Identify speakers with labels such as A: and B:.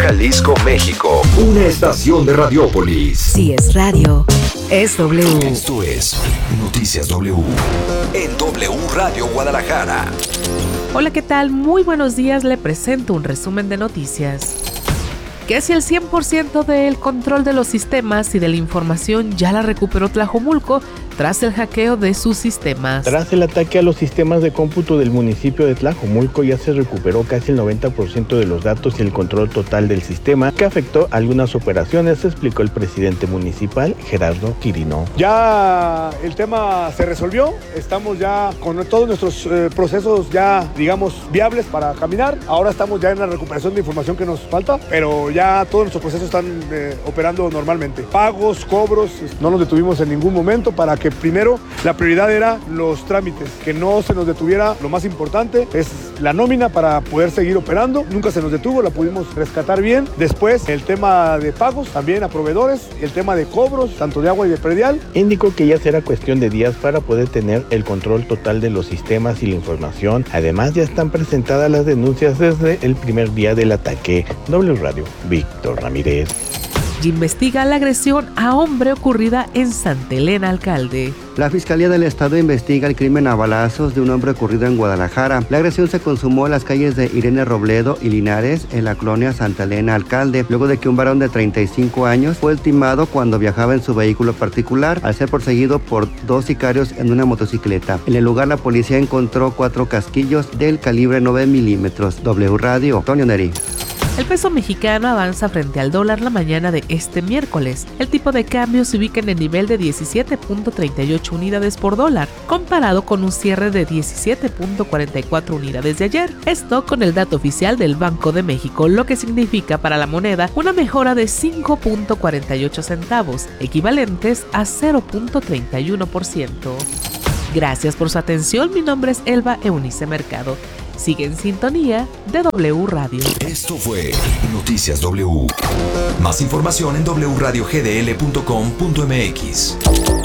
A: Jalisco, México. Una estación de Radiópolis.
B: Si es radio, es W.
A: Esto es Noticias W. En W Radio Guadalajara.
C: Hola, ¿qué tal? Muy buenos días. Le presento un resumen de noticias. Casi el 100% del control de los sistemas y de la información ya la recuperó Tlajomulco tras el hackeo de sus sistemas.
D: Tras el ataque a los sistemas de cómputo del municipio de Tlajomulco, ya se recuperó casi el 90% de los datos y el control total del sistema, que afectó algunas operaciones, explicó el presidente municipal, Gerardo Quirino.
E: Ya el tema se resolvió, estamos ya con todos nuestros procesos ya, digamos, viables para caminar. Ahora estamos ya en la recuperación de información que nos falta, pero ya todos nuestros procesos están operando normalmente. Pagos, cobros, no nos detuvimos en ningún momento para que primero la prioridad era los trámites, que no se nos detuviera. Lo más importante es la nómina para poder seguir operando. Nunca se nos detuvo, la pudimos rescatar bien. Después el tema de pagos también a proveedores, el tema de cobros, tanto de agua y de predial.
D: Indicó que ya será cuestión de días para poder tener el control total de los sistemas y la información. Además, ya están presentadas las denuncias desde el primer día del ataque. W Radio, Víctor Ramírez.
C: Y investiga la agresión a hombre ocurrida en Santa Elena, alcalde.
F: La Fiscalía del Estado investiga el crimen a balazos de un hombre ocurrido en Guadalajara. La agresión se consumó en las calles de Irene Robledo y Linares, en la colonia Santa Elena, alcalde, luego de que un varón de 35 años fue ultimado cuando viajaba en su vehículo particular al ser perseguido por dos sicarios en una motocicleta. En el lugar, la policía encontró 4 casquillos del calibre 9 milímetros. W Radio, Antonio Neri.
C: El peso mexicano avanza frente al dólar la mañana de este miércoles. El tipo de cambio se ubica en el nivel de 17.38 unidades por dólar, comparado con un cierre de 17.44 unidades de ayer. Esto con el dato oficial del Banco de México, lo que significa para la moneda una mejora de 5.48 centavos, equivalentes a 0.31%. Gracias por su atención. Mi nombre es Elba Eunice Mercado. Sigue en sintonía de W Radio.
A: Esto fue Noticias W. Más información en wradiogdl.com.mx.